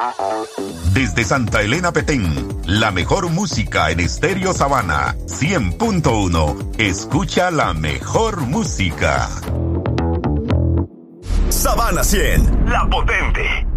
Desde Santa Elena Petén, la mejor música en Estéreo Sabana 100.1. Escucha la mejor música. Sabana 100, la potente.